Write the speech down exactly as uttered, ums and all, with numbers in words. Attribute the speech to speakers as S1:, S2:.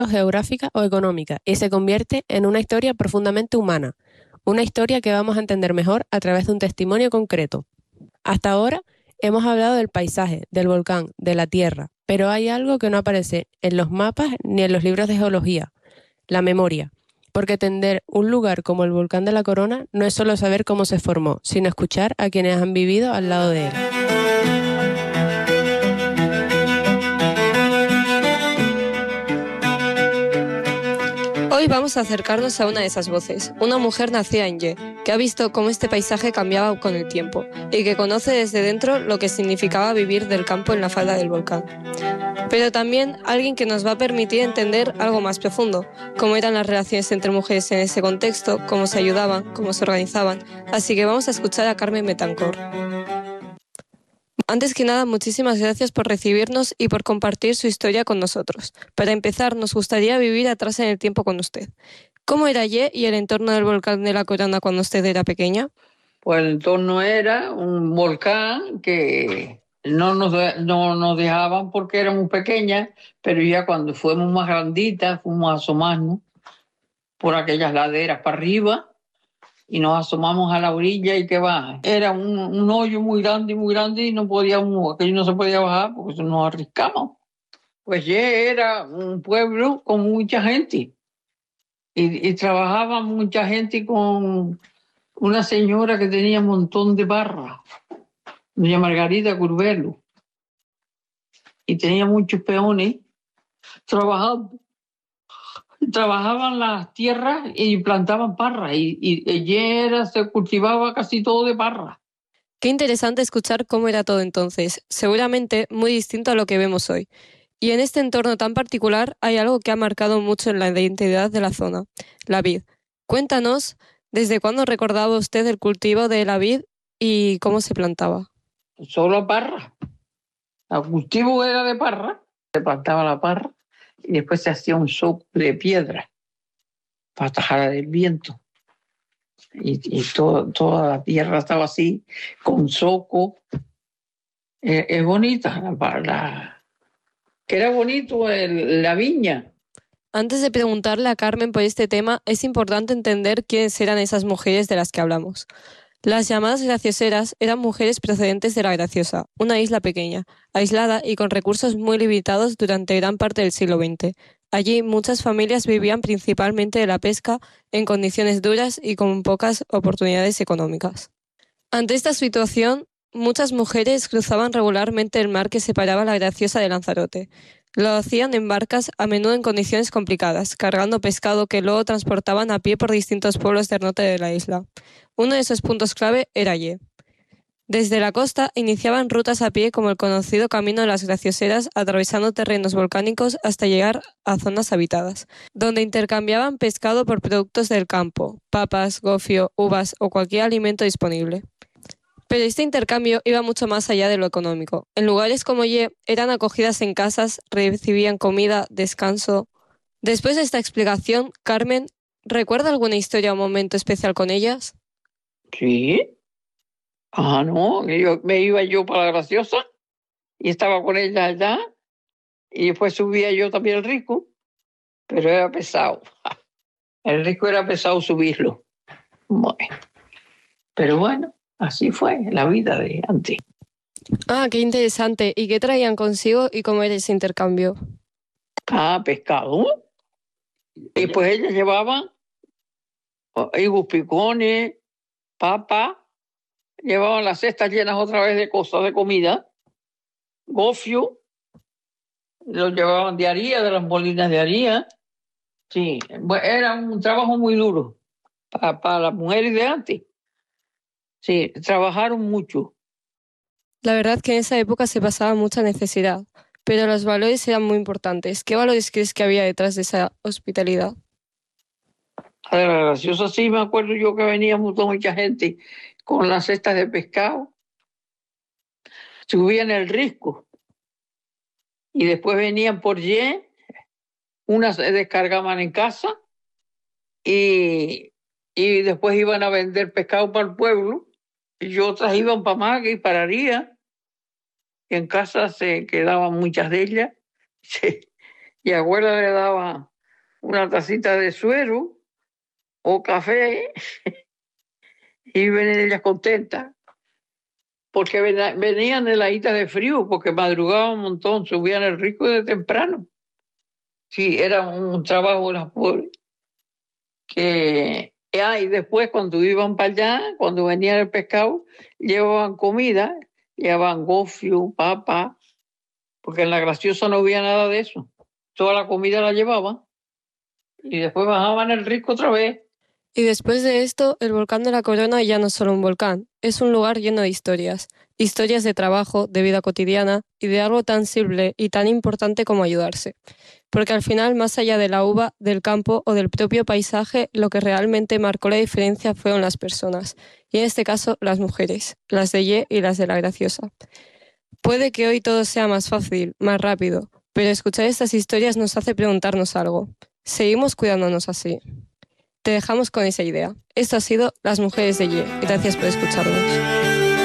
S1: geográfica o económica y se convierte en una historia profundamente humana, una historia que vamos a entender mejor a través de un testimonio concreto. Hasta ahora hemos hablado del paisaje, del volcán, de la tierra, pero hay algo que no aparece en los mapas ni en los libros de geología: la memoria. Porque entender un lugar como el volcán de la Corona no es solo saber cómo se formó, sino escuchar a quienes han vivido al lado de él.
S2: Hoy vamos a acercarnos a una de esas voces, una mujer nacida en Ye, que ha visto cómo este paisaje cambiaba con el tiempo y que conoce desde dentro lo que significaba vivir del campo en la falda del volcán. Pero también alguien que nos va a permitir entender algo más profundo, cómo eran las relaciones entre mujeres en ese contexto, cómo se ayudaban, cómo se organizaban. Así que vamos a escuchar a Carmen Betancor. Antes que nada, muchísimas gracias por recibirnos y por compartir su historia con nosotros. Para empezar, nos gustaría vivir atrás en el tiempo con usted. ¿Cómo era Ye y el entorno del volcán de la Corona cuando usted era pequeña?
S3: Pues el entorno era un volcán que no nos, no nos dejaban porque éramos pequeñas, pero ya cuando fuimos más granditas, fuimos a asomarnos por aquellas laderas para arriba y nos asomamos a la orilla y que va. Era un, un hoyo muy grande, muy grande y no podíamos, aquello no se podía bajar porque nos arriscamos. Pues ya era un pueblo con mucha gente y, y trabajaba mucha gente con una señora que tenía un montón de barra, doña Margarita Curbelo, y tenía muchos peones trabajando. Trabajaban las tierras y plantaban parra, y, y ella se cultivaba casi todo de parra.
S2: Qué interesante escuchar cómo era todo entonces, seguramente muy distinto a lo que vemos hoy. Y en este entorno tan particular hay algo que ha marcado mucho en la identidad de la zona, la vid. Cuéntanos, ¿desde cuándo recordaba usted el cultivo de la vid y cómo se plantaba?
S3: Solo parra. El cultivo era de parra, se plantaba la parra y después se hacía un soco de piedra para atajar el viento. Y, y todo, toda la tierra estaba así, con soco. Es, es bonita la, la, que era bonito el, la viña.
S2: Antes de preguntarle a Carmen por este tema, es importante entender quiénes eran esas mujeres de las que hablamos. Las llamadas gracioseras eran mujeres procedentes de La Graciosa, una isla pequeña, aislada y con recursos muy limitados durante gran parte del siglo veinte. Allí muchas familias vivían principalmente de la pesca en condiciones duras y con pocas oportunidades económicas. Ante esta situación, muchas mujeres cruzaban regularmente el mar que separaba La Graciosa de Lanzarote. Lo hacían en barcas, a menudo en condiciones complicadas, cargando pescado que luego transportaban a pie por distintos pueblos del norte de la isla. Uno de esos puntos clave era Ye. Desde la costa iniciaban rutas a pie como el conocido Camino de las Gracioseras, atravesando terrenos volcánicos hasta llegar a zonas habitadas, donde intercambiaban pescado por productos del campo, papas, gofio, uvas o cualquier alimento disponible. Pero este intercambio iba mucho más allá de lo económico. En lugares como Ye eran acogidas en casas, recibían comida, descanso. Después de esta explicación, Carmen, ¿recuerda alguna historia o momento especial con ellas?
S3: Sí. Ah, no, yo, me iba yo para La Graciosa y estaba con ella allá y después subía yo también el Rico, pero era pesado. El Rico era pesado subirlo. Bueno, pero bueno, así fue la vida de antes.
S2: Ah, qué interesante. ¿Y qué traían consigo y cómo era ese intercambio?
S3: Ah, pescado. Y pues ellas llevaban higos picones, papa, llevaban las cestas llenas otra vez de cosas de comida, gofio, lo llevaban de haría, de las molinas de haría. Sí, era un trabajo muy duro para, para las mujeres de antes. Sí, trabajaron mucho.
S2: La verdad que en esa época se pasaba mucha necesidad, pero los valores eran muy importantes. ¿Qué valores crees que había detrás de esa hospitalidad?
S3: A ver, gracioso, sí, me acuerdo yo que venía mucha, mucha gente con las cestas de pescado, subían el risco y después venían por Ye, unas se descargaban en casa y, y después iban a vender pescado para el pueblo y otras iban para Maga y para Aría, y en casa se quedaban muchas de ellas. Sí. Y a Abuela le daba una tacita de suero o café y venían ellas contentas, porque venían heladitas de frío, porque madrugaban un montón, subían el rico de temprano. Sí, era un trabajo de las pobres. Que, ah, y después cuando iban para allá, cuando venían el pescado, llevaban comida, llevaban gofio, papa, porque en la Graciosa no había nada de eso. Toda la comida la llevaban y después bajaban el rico otra vez.
S2: Y después de esto, el volcán de la Corona ya no es solo un volcán, es un lugar lleno de historias. Historias de trabajo, de vida cotidiana y de algo tan simple y tan importante como ayudarse. Porque al final, más allá de la uva, del campo o del propio paisaje, lo que realmente marcó la diferencia fueron las personas. Y en este caso, las mujeres, las de Ye y las de la Graciosa. Puede que hoy todo sea más fácil, más rápido, pero escuchar estas historias nos hace preguntarnos algo. ¿Seguimos cuidándonos así? Te dejamos con esa idea. Esto ha sido Las Mujeres de Ye. Gracias por escucharnos.